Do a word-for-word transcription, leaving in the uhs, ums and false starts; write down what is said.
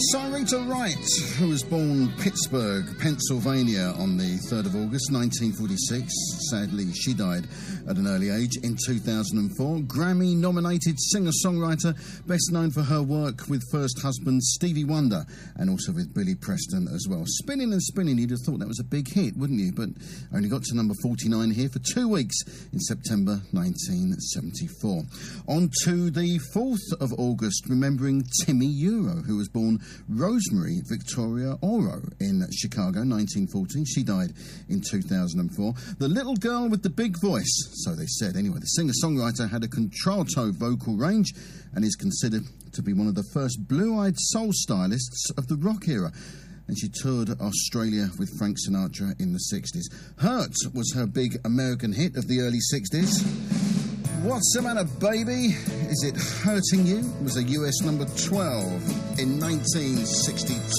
Rita Wright, who was born Pittsburgh, Pennsylvania on the third of August nineteen forty-six. Sadly, she died at an early age in two thousand four. Grammy-nominated singer-songwriter, best known for her work with first husband Stevie Wonder and also with Billy Preston as well. Spinning and Spinning, you'd have thought that was a big hit, wouldn't you? But only got to number forty-nine here for two weeks in September nineteen seventy-four. On to the fourth of August, remembering Timmy Euro, who was born Rosemary Victoria Oro in Chicago, nineteen fourteen. She died in two thousand four. The little girl with the big voice, so they said. Anyway, the singer-songwriter had a contralto vocal range and is considered to be one of the first blue-eyed soul stylists of the rock era. And she toured Australia with Frank Sinatra in the sixties. Hurt was her big American hit of the early sixties. What's the Matter, Baby? Is It Hurting You? It was a U S number twelve in nineteen sixty-two.